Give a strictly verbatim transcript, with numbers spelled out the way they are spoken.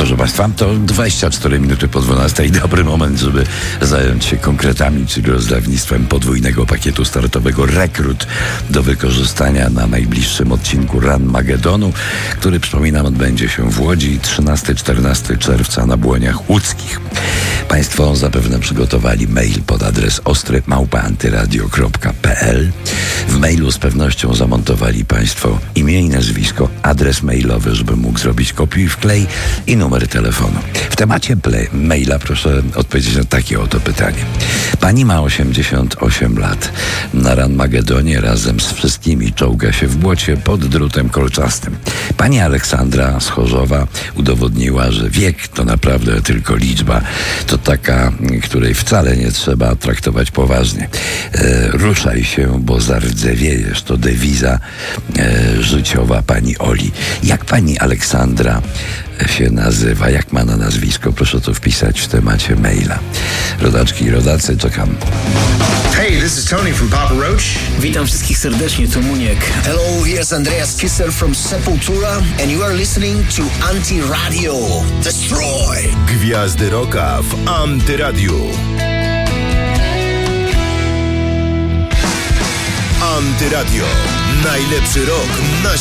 Proszę Państwa, to dwadzieścia cztery minuty po dwunastej. Dobry moment, żeby zająć się konkretami, czyli rozdawnictwem podwójnego pakietu startowego Rekrut do wykorzystania na najbliższym odcinku Run Magedonu, który, przypominam, odbędzie się w Łodzi trzynastego czternastego czerwca na Błoniach Łódzkich. Państwo zapewne przygotowali mail pod adres ostry małpa antyradio kropka p l. W mailu z pewnością zamontowali Państwo imię i nazwisko, adres mailowy, żeby mógł zrobić kopiuj i wklej i numer telefonu. W temacie play, maila proszę odpowiedzieć na takie oto pytanie. Pani ma osiemdziesiąt osiem lat. Na Run Magedonie razem z wszystkimi czołga się w błocie pod drutem kolczastym. Pani Aleksandra z Chorzowa udowodniła, że wiek to naprawdę tylko liczba. To taka, której wcale nie trzeba traktować poważnie. E, ruszaj się, bo zardzewiejesz. To dewiza e, życiowa pani Oli. Jak pani Aleksandra się nazywa? Jak ma na nazwisko? Proszę to wpisać w temacie maila. Rodaczki i rodacy, czekam. Hey, this is Tony from Papa Roach. Witam wszystkich serdecznie, tu Muniek. Hello, here's Andreas Kisser from Sepultura and you are listening to Anti-Radio. Destroy! Gwiazdy rocka w Antyradiu. Antyradio. Najlepszy rok na